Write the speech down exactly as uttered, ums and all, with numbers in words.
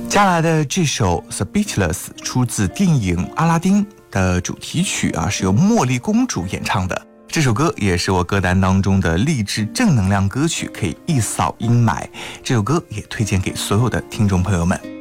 接下来的这首 Speechless 出自电影《阿拉丁》的主题曲啊，是由茉莉公主演唱的。这首歌也是我歌单当中的励志正能量歌曲，可以一扫阴霾。这首歌也推荐给所有的听众朋友们。